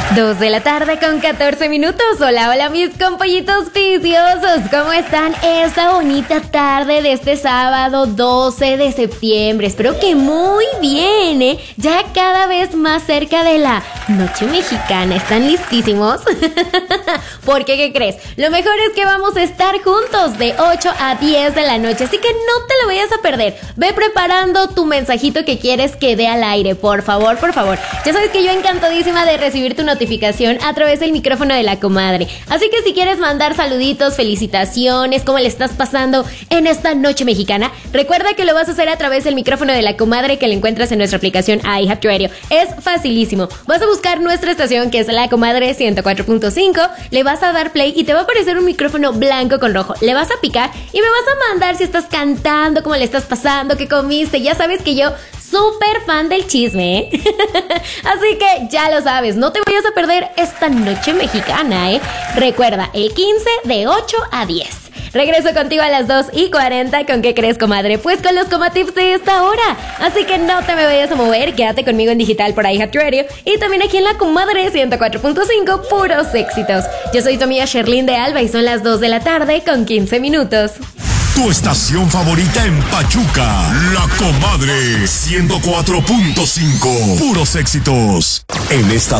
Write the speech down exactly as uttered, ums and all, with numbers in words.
Dos de la tarde con catorce minutos. Hola, hola mis compollitos viciosos. ¿Cómo están esta bonita tarde de este sábado doce de septiembre? Espero que muy bien, ¿eh? Ya cada vez más cerca de la noche mexicana. ¿Están listísimos? Porque, ¿qué crees? Lo mejor es que vamos a estar juntos de ocho a diez de la noche. Así que no te lo vayas a perder. Ve preparando tu mensajito que quieres que dé al aire. Por favor, por favor. Ya sabes que yo encantadísima de recibir tu notificación a través del micrófono de la comadre. Así que si quieres mandar saluditos, felicitaciones, cómo le estás pasando en esta noche mexicana, recuerda que lo vas a hacer a través del micrófono de la comadre que lo encuentras en nuestra aplicación iHeartRadio. Es facilísimo. Vas a buscar nuestra estación que es la comadre ciento cuatro punto cinco, le vas a dar play y te va a aparecer un micrófono blanco con rojo. Le vas a picar y me vas a mandar si estás cantando, cómo le estás pasando, qué comiste. Ya sabes que yo súper fan del chisme, ¿eh? Así que ya lo sabes, no te vayas a perder esta noche mexicana, ¿eh? Recuerda, el quince de ocho a diez. Regreso contigo a las dos y cuarenta. ¿Con qué crees, comadre? Pues con los comatips de esta hora. Así que no te me vayas a mover. Quédate conmigo en digital por iHeartRadio y también aquí en la comadre ciento cuatro punto cinco, puros éxitos. Yo soy tu amiga Sherlyn de Alba y son las dos de la tarde con quince minutos. Tu estación favorita en Pachuca, La Comadre ciento cuatro punto cinco. Puros éxitos. En esta